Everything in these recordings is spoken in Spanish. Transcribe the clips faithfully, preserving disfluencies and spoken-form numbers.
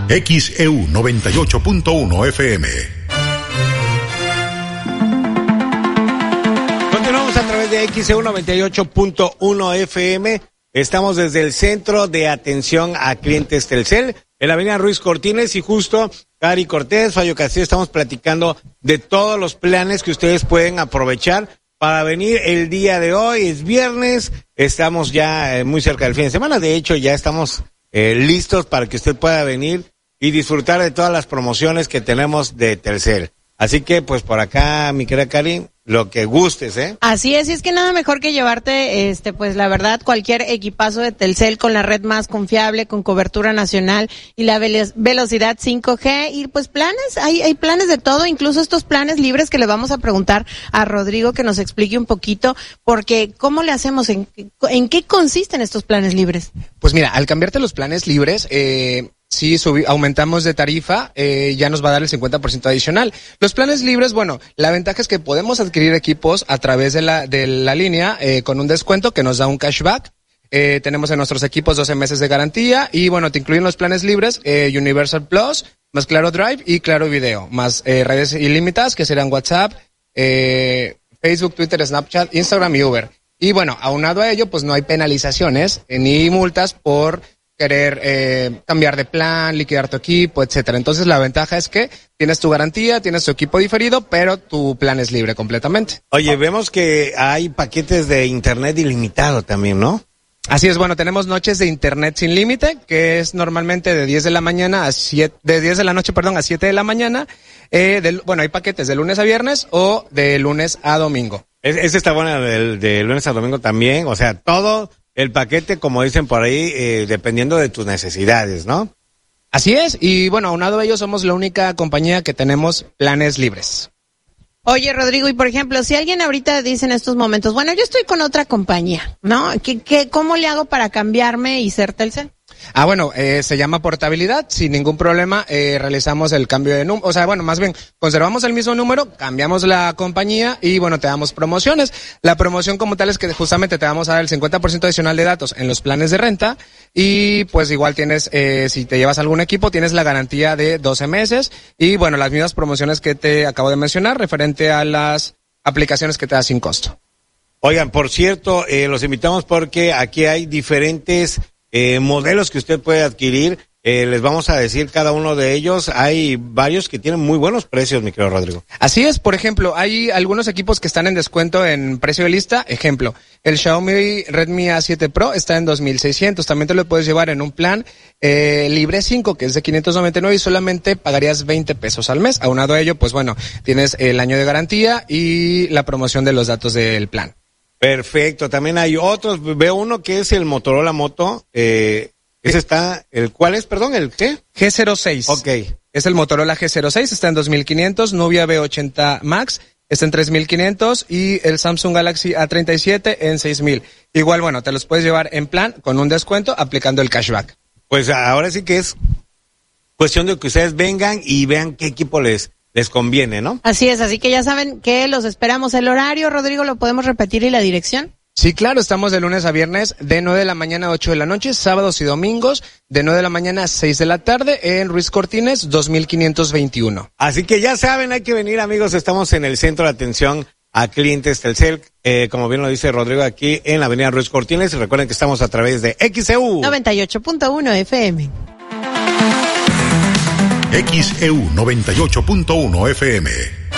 X E U noventa y ocho punto uno F M. Continuamos a través de X E U noventa y ocho punto uno F M. Estamos desde el Centro de Atención a Clientes Telcel, en la avenida Ruiz Cortines, y justo Cari Cortés, Fallo Castillo, estamos platicando de todos los planes que ustedes pueden aprovechar para venir el día de hoy. Es viernes, estamos ya eh, muy cerca del fin de semana, de hecho ya estamos eh, listos para que usted pueda venir y disfrutar de todas las promociones que tenemos de Telcel. Así que, pues, por acá, mi querida Cari, lo que gustes, ¿eh? Así es, y es que nada mejor que llevarte, este, pues, la verdad, cualquier equipazo de Telcel con la red más confiable, con cobertura nacional y la velo- velocidad cinco G, y pues planes, hay, hay planes de todo, incluso estos planes libres que le vamos a preguntar a Rodrigo que nos explique un poquito, porque ¿cómo le hacemos? ¿En, en qué consisten estos planes libres? Pues mira, al cambiarte los planes libres, eh, si subi- aumentamos de tarifa, eh, ya nos va a dar el cincuenta por ciento adicional. Los planes libres, bueno, la ventaja es que podemos adquirir equipos a través de la, de la línea, eh, con un descuento que nos da un cashback. Eh, tenemos en nuestros equipos doce meses de garantía y bueno, te incluyen los planes libres, eh, Universal Plus, más Claro Drive y Claro Video, más eh, redes ilimitadas que serán WhatsApp, eh, Facebook, Twitter, Snapchat, Instagram y Uber. Y bueno, aunado a ello, pues no hay penalizaciones eh, ni multas por querer eh, cambiar de plan, liquidar tu equipo, etcétera. Entonces la ventaja es que tienes tu garantía, tienes tu equipo diferido, pero tu plan es libre completamente. Oye, vemos que hay paquetes de internet ilimitado también, ¿no? Así es, bueno, tenemos noches de internet sin límite, que es normalmente de diez de la mañana a siete, de diez de la noche, perdón, a siete de la mañana. Eh, del, bueno, hay paquetes de lunes a viernes o de lunes a domingo. Es, ese está bueno, del de lunes a domingo también, o sea, todo el paquete, como dicen por ahí, eh, dependiendo de tus necesidades, ¿no? Así es, y bueno, aunado a ello somos la única compañía que tenemos planes libres. Oye, Rodrigo, y por ejemplo, si alguien ahorita dice en estos momentos, bueno, yo estoy con otra compañía, ¿no? ¿Qué, qué, cómo le hago para cambiarme y ser Telcel? Ah, bueno, eh, se llama portabilidad, sin ningún problema, eh, realizamos el cambio de número, o sea, bueno, más bien, conservamos el mismo número, cambiamos la compañía y bueno, te damos promociones. La promoción como tal es que justamente te vamos a dar el cincuenta por ciento adicional de datos en los planes de renta y pues igual tienes, eh, si te llevas algún equipo, tienes la garantía de doce meses y bueno, las mismas promociones que te acabo de mencionar referente a las aplicaciones que te da sin costo. Oigan, por cierto, eh, los invitamos porque aquí hay diferentes Eh, modelos que usted puede adquirir, eh, les vamos a decir cada uno de ellos. Hay varios que tienen muy buenos precios, mi querido Rodrigo. Así es, por ejemplo, hay algunos equipos que están en descuento en precio de lista. Ejemplo, el Xiaomi Redmi A siete Pro está en dos mil seiscientos. También te lo puedes llevar en un plan eh, Libre cinco, que es de quinientos noventa y nueve y solamente pagarías veinte pesos al mes. Aunado a ello, pues bueno, tienes el año de garantía y la promoción de los datos del plan. Perfecto, también hay otros, veo uno que es el Motorola Moto, eh, ese está, el ¿cuál es, perdón, el qué? G cero seis. Ok. Es el Motorola G cero seis, está en dos mil quinientos, Nubia B ochenta Max está en tres mil quinientos y el Samsung Galaxy A treinta y siete en seis mil. Igual, bueno, te los puedes llevar en plan con un descuento aplicando el cashback. Pues ahora sí que es cuestión de que ustedes vengan y vean qué equipo les les conviene, ¿no? Así es, así que ya saben que los esperamos. El horario, Rodrigo, ¿lo podemos repetir y la dirección? Sí, claro, estamos de lunes a viernes de nueve de la mañana a ocho de la noche, sábados y domingos de nueve de la mañana a seis de la tarde en Ruiz Cortines dos mil quinientos veintiuno. Así que ya saben, hay que venir, amigos, estamos en el Centro de Atención a Clientes Telcel, eh, como bien lo dice Rodrigo, aquí en la avenida Ruiz Cortines. Recuerden que estamos a través de X E U noventa y ocho punto uno F M. X E U noventa y ocho punto uno F M.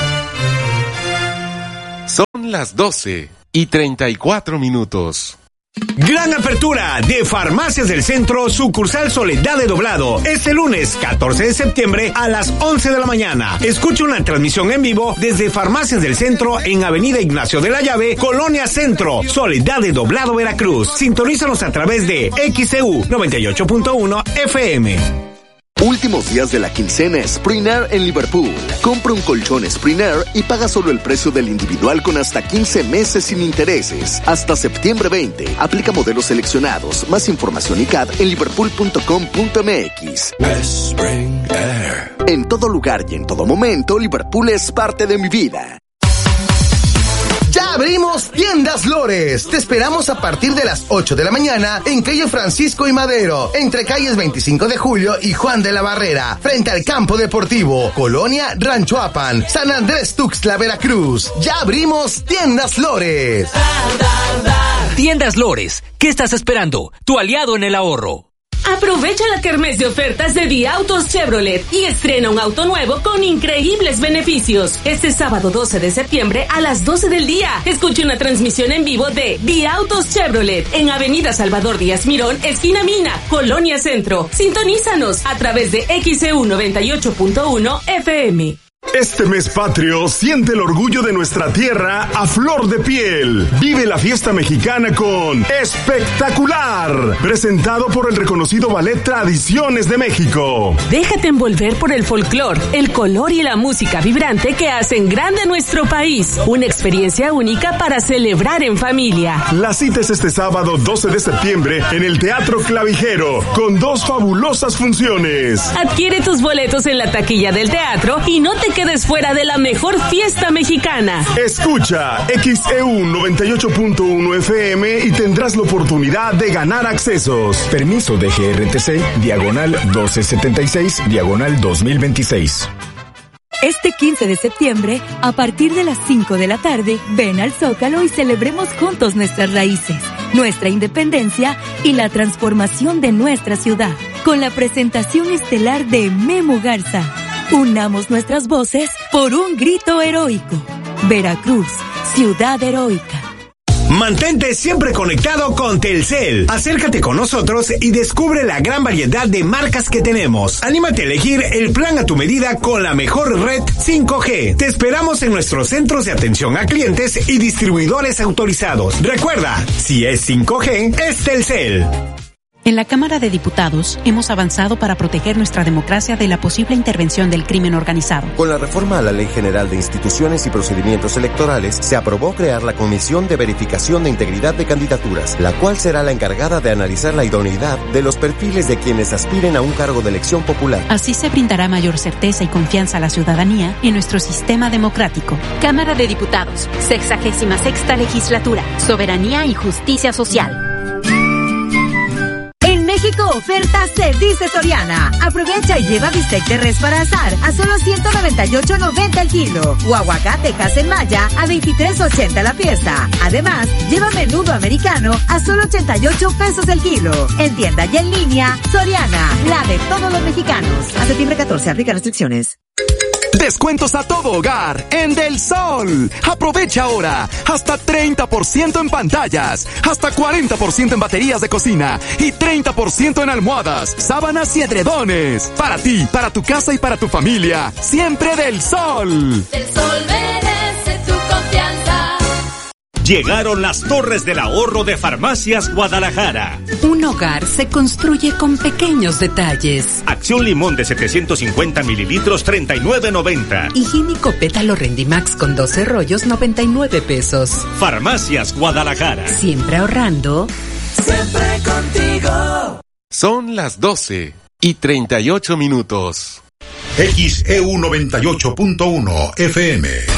Son las doce y treinta y cuatro minutos. Gran apertura de Farmacias del Centro, sucursal Soledad de Doblado, este lunes catorce de septiembre a las once de la mañana. Escucha una transmisión en vivo desde Farmacias del Centro en Avenida Ignacio de la Llave, Colonia Centro, Soledad de Doblado, Veracruz. Sintonízanos a través de X E U noventa y ocho punto uno F M. Últimos días de la quincena Sprinair en Liverpool. Compra un colchón Sprinair y paga solo el precio del individual con hasta quince meses sin intereses. Hasta septiembre veinte. Aplica modelos seleccionados. Más información y C A D en liverpool punto com punto m x. Sprinair. En todo lugar y en todo momento, Liverpool es parte de mi vida. Ya abrimos Tiendas Lores. Te esperamos a partir de las ocho de la mañana en calle Francisco y Madero, entre calles veinticinco de julio y Juan de la Barrera, frente al campo deportivo, Colonia Ranchoapan, San Andrés Tuxtla, Veracruz. Ya abrimos Tiendas Lores. Tiendas Lores, ¿qué estás esperando? Tu aliado en el ahorro. Aprovecha la kermés de ofertas de Vía Autos Chevrolet y estrena un auto nuevo con increíbles beneficios. Este sábado doce de septiembre a las doce del día. Escucha una transmisión en vivo de Vía Autos Chevrolet en Avenida Salvador Díaz Mirón, esquina Mina, Colonia Centro. Sintonízanos a través de X E U noventa y ocho punto uno F M. Este mes patrio siente el orgullo de nuestra tierra a flor de piel. Vive la fiesta mexicana con Espectacular, presentado por el reconocido Ballet Tradiciones de México. Déjate envolver por el folclor, el color y la música vibrante que hacen grande nuestro país. Una experiencia única para celebrar en familia. La cita es este sábado doce de septiembre en el Teatro Clavijero, con dos fabulosas funciones. Adquiere tus boletos en la taquilla del teatro y no te quedes fuera de la mejor fiesta mexicana. Escucha X E U noventa y ocho punto uno F M y tendrás la oportunidad de ganar accesos. Permiso de G R T C, diagonal doce setenta y seis, diagonal dos mil veintiséis. Este quince de septiembre, a partir de las cinco de la tarde, ven al Zócalo y celebremos juntos nuestras raíces, nuestra independencia y la transformación de nuestra ciudad, con la presentación estelar de Memo Garza. Unamos nuestras voces por un grito heroico. Veracruz, ciudad heroica. Mantente siempre conectado con Telcel. Acércate con nosotros y descubre la gran variedad de marcas que tenemos. Anímate a elegir el plan a tu medida con la mejor red cinco G. Te esperamos en nuestros centros de atención a clientes y distribuidores autorizados. Recuerda, si es cinco G, es Telcel. En la Cámara de Diputados hemos avanzado para proteger nuestra democracia de la posible intervención del crimen organizado. Con la reforma a la Ley General de Instituciones y Procedimientos Electorales, se aprobó crear la Comisión de Verificación de Integridad de Candidaturas, la cual será la encargada de analizar la idoneidad de los perfiles de quienes aspiren a un cargo de elección popular. Así se brindará mayor certeza y confianza a la ciudadanía en nuestro sistema democrático. Cámara de Diputados, sexagésima sexta legislatura, Soberanía y Justicia Social. México oferta se dice Soriana. Aprovecha y lleva bistec de res para asar a solo ciento noventa y ocho noventa el kilo o aguacate en Maya a veintitrés ochenta la pieza. Además, lleva menudo americano a solo ochenta y ocho pesos el kilo. En tienda y en línea, Soriana, la de todos los mexicanos. A septiembre catorce, aplica restricciones. Descuentos a todo hogar en Del Sol. Aprovecha ahora. Hasta treinta por ciento en pantallas, hasta cuarenta por ciento en baterías de cocina y treinta por ciento en almohadas, sábanas y edredones. Para ti, para tu casa y para tu familia. Siempre Del Sol. Del Sol merece tu confianza. Llegaron las torres del ahorro de Farmacias Guadalajara. Un hogar se construye con pequeños detalles. Acción limón de setecientos cincuenta mililitros, treinta y nueve noventa. Higiénico pétalo Rendimax con doce rollos, noventa y nueve pesos. Farmacias Guadalajara. Siempre ahorrando. Siempre contigo. Son las doce y treinta y ocho minutos. X E U noventa y ocho punto uno F M.